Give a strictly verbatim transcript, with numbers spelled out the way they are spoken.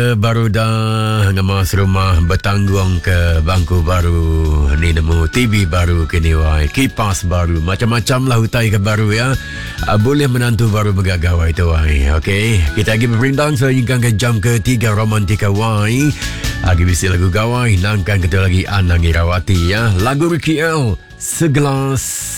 Baru dah ngemas rumah bertanggung ke bangku baru, ni nemu T V baru kini wai, kipas baru, macam-macam lah hutai ke baru ya. Uh, boleh menantu baru bergagawai tu wai. Okey, kita lagi berperintang sehingga ke jam ketiga romantika wai. Lagi bisi lagu gawai, nangkan kita lagi Anang Irawati ya. Lagu Ricky L, Segelas.